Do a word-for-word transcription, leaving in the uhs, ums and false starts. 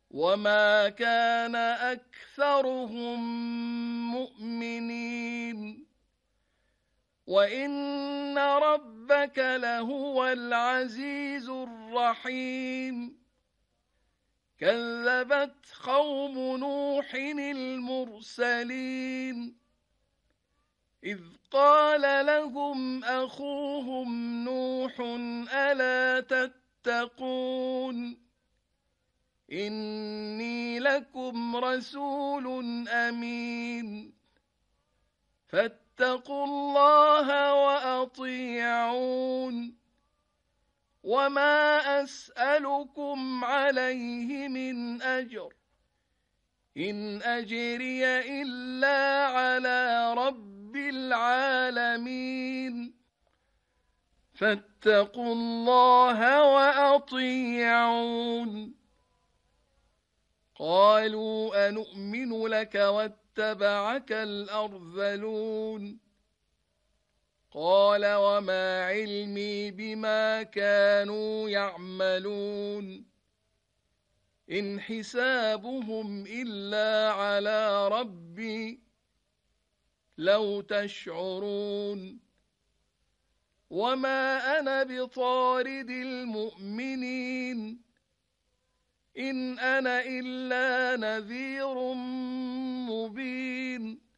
وما كان أكثرهم مؤمنين وإن ربك لهو العزيز الرحيم كذبت قوم نوح المرسلين إذ قال لهم أخوهم نوح ألا تتقون إني لكم رسول أمين فاتقوا الله وأطيعون وما أسألكم عليه من أجر إن أجري إلا على رب العالمين فاتقوا الله وأطيعون قالوا أنؤمن لك واتبعك الأرذلون قال وما علمي بما كانوا يعملون إن حسابهم إلا على ربي لو تشعرون وما أنا بطارد المؤمنين إن أنا إلا نذير مبين